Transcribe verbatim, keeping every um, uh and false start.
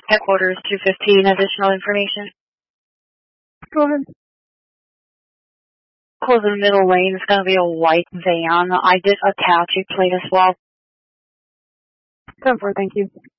Headquarters two fifteen, additional information. Go ahead. Close the middle lane. It's going to be a white van. I did attach a plate as well. ten four, thank you.